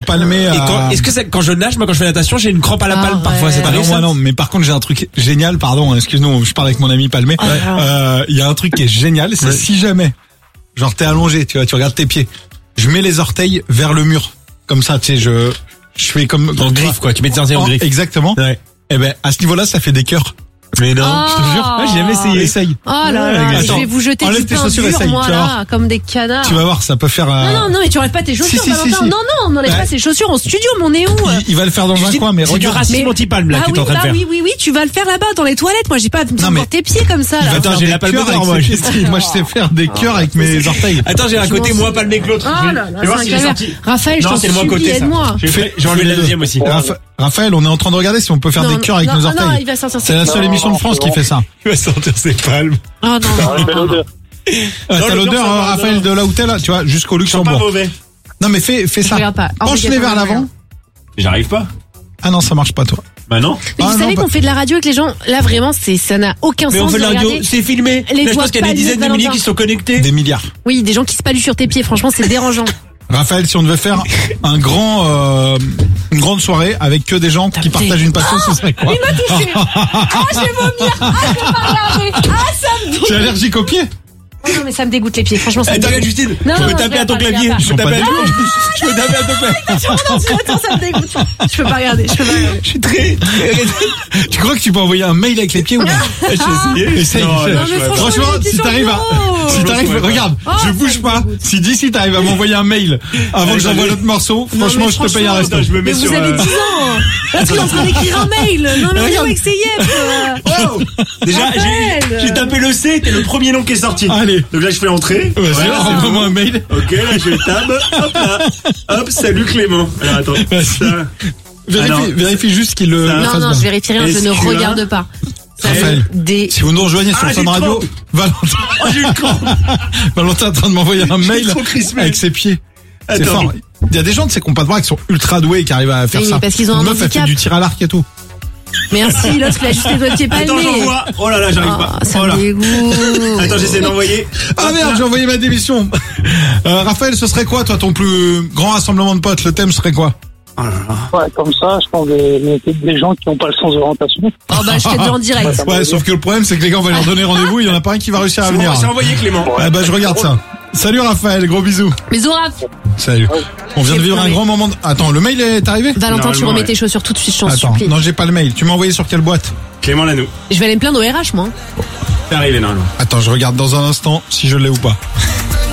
palmé. Est-ce que quand je nage, moi quand je fais natation, j'ai une crampe à la palme parfois, c'est non, moi non, mais par contre j'ai un truc génial, pardon, excuse-nous, je parle avec mon ami palmé. Il y a un truc qui est génial, c'est si jamais, genre t'es allongé, tu vois, tu regardes tes pieds, je mets les orteils vers le mur, comme ça, tu sais, je fais comme en griffe quoi, tu mets tes orteils en griffe. Exactement. Ouais. Et ben à ce niveau-là, ça fait des cœurs. Mais non, je te jure, j'ai jamais essayé. Essaye. Oh là là, Attends, je vais vous jeter enlève du tes pain chaussures, dur, essaye, moi tu vas là, voir. comme des canards. Tu vas voir, ça peut faire. Non, mais tu enlèves pas tes chaussures, Si. Valentin. Non, on n'enlève pas ses chaussures en studio, mais on est où? Il va le faire dans un coin, mais c'est du regarde. racisme anti-palme là que t'es en train de faire. Oui, tu vas le faire là-bas dans les toilettes. Moi, j'ai pas besoin de voir tes pieds comme ça là. Attends, j'ai la palme d'or, moi. Moi, je sais faire des cœurs avec mes orteils. Attends, j'ai un côté moins palmé que l'autre. Oh là là, c'est un calvaire. Raphaël, je t'en supplie, aide-moi. J'ai enlevé la deuxième aussi. Raphaël, on est en train de regarder si on peut faire des cœurs avec nos orteils. Non, il va sortir. C'est la seule émission de France qui fait ça. Il va sortir ses palmes. Oh non. T'as l'odeur, Raphaël, de là où t'es là, tu vois, jusqu'au Luxembourg. Pas mauvais. Non mais fais ça. Regarde pas. Penche-les vers l'avant. J'arrive pas. Ah non, ça marche pas toi. Bah non. Mais vous savez qu'on fait de la radio avec les gens, là vraiment, ça n'a aucun sens. Mais on fait de la radio, regarder c'est filmé. les Là, je pense qu'il y a des dizaines de milliers qui sont connectés. Des milliards. Oui, des gens qui se paluent sur tes pieds, franchement, c'est dérangeant. Raphaël, si on devait faire une grande soirée avec que des gens qui partagent une passion, ce serait quoi? Il m'a touché. Je vais vomir. Je vais pas regarder. Ça me dégoûte. Tu es allergique aux pieds? Oh non, mais ça me dégoûte les pieds, franchement, ça me Attends, dégoûte. Justine, Non, je peux non, taper à ton regarde pas, clavier. regarde Je peux taper à ton clavier. Sur mon ordinateur, ça me dégoûte. Je peux pas regarder. Je suis très... Tu crois que tu peux envoyer un mail avec les pieds ou non? Essaye. Franchement, si t'arrives regarde, je bouge pas. Si d'ici t'arrives à m'envoyer un mail avant que j'envoie l'autre morceau, franchement, je te paye un resto. Je me mets sur... Vous avez 10 ans. Là, tu es en train d'écrire un mail. Non, mais regarde avec ses yeux. Déjà, j'ai tapé le C, t'es le premier nom qui est sorti. Allez. Donc là, je fais entrer. Vas-y, envoie-moi un mail. Ok, là, je tab. Hop là. Hop, salut Clément. Alors, attends. Vérifie juste qu'il le fasse Non, bien. je vérifie rien, je ne regarde pas. Raphaël, si vous nous rejoignez sur Fun Radio, Valentin. Oh, j'ai une crampe. Valentin est en train de m'envoyer un mail avec ses pieds. C'est fort. Il y a des gens, tu sais, qui n'ont pas de bras, qui sont ultra doués, qui arrivent à faire ça. Parce qu'ils ont un meuf, elle fait handicap. du tir à l'arc et tout. Merci, l'autre, il a juste les doigts de pied palmés. Attends, j'envoie. Oh là là, j'arrive pas. Ça me dégoûte. Attends, j'essaie d'envoyer. Ah merde, j'ai envoyé ma démission. Raphaël, ce serait quoi, toi, ton plus grand rassemblement de potes? Le thème serait quoi? Ouais, comme ça, je pense des gens qui n'ont pas le sens de l'orientation. Oh bah, je serais déjà en direct. Ouais, sauf que le problème, c'est que les gars, on va leur donner rendez-vous, il y en a pas un qui va réussir à venir. J'ai envoyé Clément. Ouais, bah, je regarde ça. Salut Raphaël, gros bisous. Bisous, Raph. Salut. On vient de vivre un grand moment de... Attends, le mail est arrivé? Valentin, tu remets tes chaussures tout de suite, je t'en Attends, supplie. non, j'ai pas le mail. Tu m'as envoyé sur quelle boîte? Clément Lanoux. Je vais aller me plaindre au RH, moi. C'est arrivé, normalement. Attends, je regarde dans un instant si je l'ai ou pas.